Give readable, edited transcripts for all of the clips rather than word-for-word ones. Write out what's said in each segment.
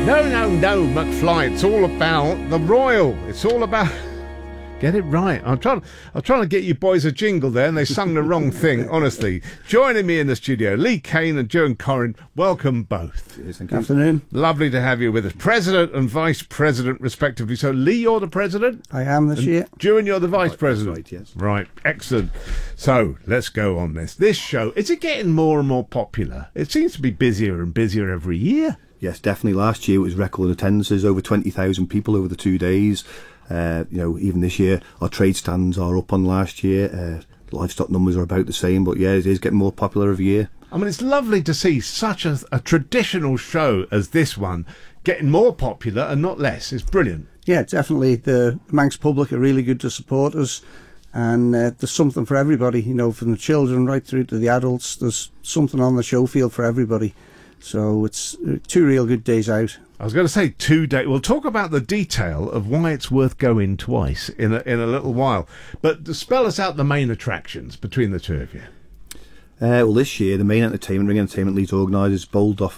No, McFly. It's all about the Royal. It's all about... Get it right. I'm trying to get you boys a jingle there, and they sung the wrong thing, honestly. Joining me in the studio, Lee Kane and Joan Corrin. Welcome both. Good afternoon. Lovely to have you with us. President and Vice President, respectively. So, Lee, you're the President? I am this year. Joan, you're the Vice President? Right, yes. Right, excellent. So, let's go on this. This show, is it getting more and more popular? It seems to be busier and busier every year. Yes, definitely. Last year it was record attendances, over 20,000 people over the 2 days. Even this year, our trade stands are up on last year. Livestock numbers are about the same, but yeah, it is getting more popular every year. I mean, it's lovely to see such a traditional show as this one getting more popular and not less. It's brilliant. Yeah, definitely. The Manx public are really good to support us, and there's something for everybody, you know, from the children right through to the adults. There's something on the show field for everybody. So it's 2 real good days out. I was going to say 2 days. We'll talk about the detail of why it's worth going twice in a little while. But to spell us out the main attractions between the two of you. Well, this year the main entertainment, Ring Entertainment Leeds organises Bulldog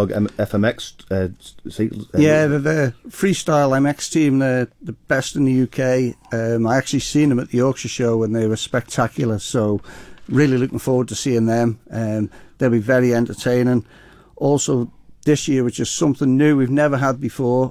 FMX. Yeah, the freestyle MX team, they're the best in the UK. I actually seen them at the Yorkshire show and they were spectacular. So really looking forward to seeing them. They'll be very entertaining. Also, this year, which is something new we've never had before,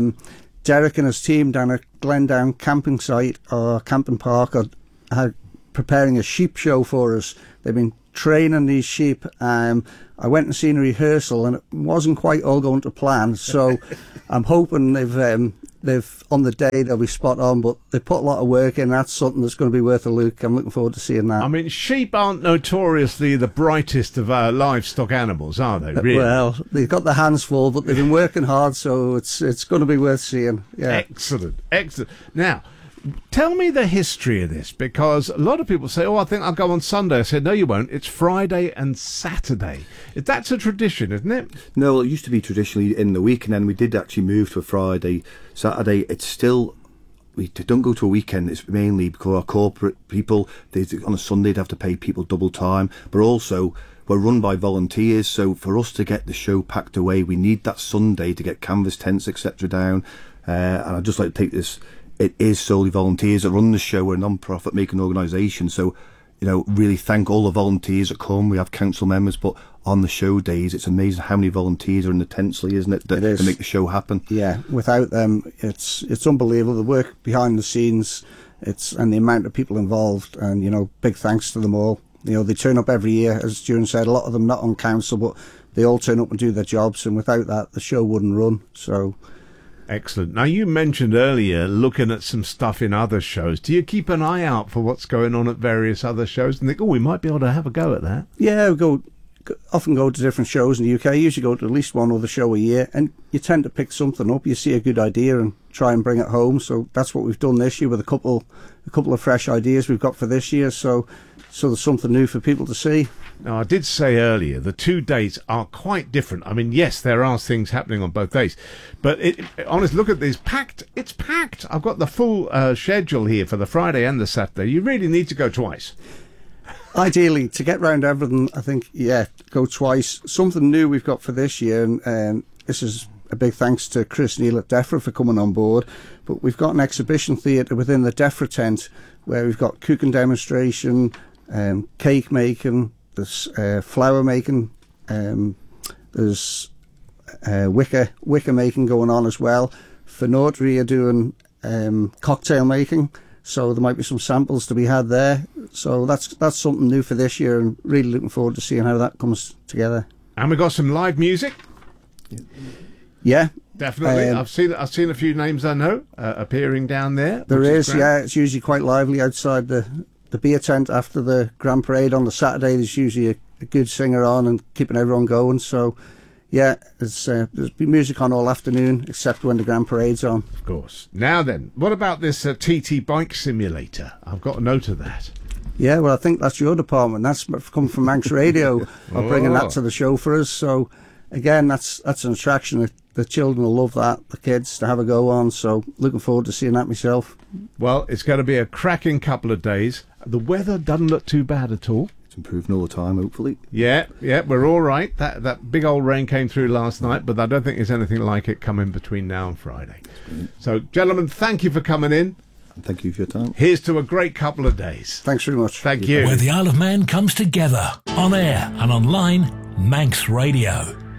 Derek and his team down at Glendown camping site or camping park are preparing a sheep show for us. They've been training these sheep. I went and seen a rehearsal and it wasn't quite all going to plan. So I'm hoping they've on the day they'll be spot on, but they put a lot of work in. That's something that's going to be worth a look. I'm looking forward to seeing that. I mean, sheep aren't notoriously the brightest of our livestock animals, are they? Really? Well, they've got their hands full, but they've been working hard, so it's going to be worth seeing. Yeah. Excellent. Now, tell me the history of this, because a lot of people say, I think I'll go on Sunday. I said, no, you won't. It's Friday and Saturday. That's a tradition, isn't it? No, it used to be traditionally in the week, and then we did actually move to a Friday, Saturday. It's still, we don't go to a weekend. It's mainly because our corporate people, on a Sunday, they'd have to pay people double time. But also, we're run by volunteers, so for us to get the show packed away, we need that Sunday to get canvas tents, etc. down. And I'd just like to take this... It is solely volunteers that run the show. We're a non-profit making organisation, so really thank all the volunteers that come. We have council members, but on the show days, it's amazing how many volunteers are in the tents, isn't it? To make the show happen. Yeah, without them, it's unbelievable. The work behind the scenes, and the amount of people involved, and big thanks to them all. They turn up every year, as Stuart said. A lot of them not on council, but they all turn up and do their jobs, and without that, the show wouldn't run. So. Excellent. Now, you mentioned earlier looking at some stuff in other shows. Do you keep an eye out for what's going on at various other shows and think, we might be able to have a go at that? Yeah, we often go to different shows in the UK. I usually go to at least one other show a year, and you tend to pick something up. You see a good idea and try and bring it home. So that's what we've done this year with a couple of fresh ideas we've got for this year. So there's something new for people to see. Now, I did say earlier, the 2 days are quite different. I mean, yes, there are things happening on both days, but honestly, look at this. It's packed. I've got the full schedule here for the Friday and the Saturday. You really need to go twice. Ideally, to get round everything, I think, go twice. Something new we've got for this year, and this is a big thanks to Chris Neal at DEFRA for coming on board, but we've got an exhibition theatre within the DEFRA tent where we've got cooking demonstration, cake making, there's flower making, there's wicker making going on as well. Fenotary are doing cocktail making, so there might be some samples to be had there. So that's something new for this year, and really looking forward to seeing how that comes together. And we got some live music. Yeah, definitely. I've seen a few names I know appearing down there. There is, yeah. It's usually quite lively outside the beer tent after the Grand Parade on the Saturday. There's usually a good singer on and keeping everyone going. So, yeah, there's been music on all afternoon, except when the Grand Parade's on. Of course. Now then, what about this TT bike simulator? I've got a note of that. Yeah, well, I think that's your department. That's come from Manx Radio. Are bringing that to the show for us. So, again, that's an attraction. The children will love that, the kids, to have a go on. So, looking forward to seeing that myself. Well, it's going to be a cracking couple of days. The weather doesn't look too bad at all. It's improving all the time, hopefully. Yeah, we're all right. That big old rain came through last night, but I don't think there's anything like it coming between now and Friday. So, gentlemen, thank you for coming in. And thank you for your time. Here's to a great couple of days. Thanks very much. Thank you. Where the Isle of Man comes together, on air and online, Manx Radio.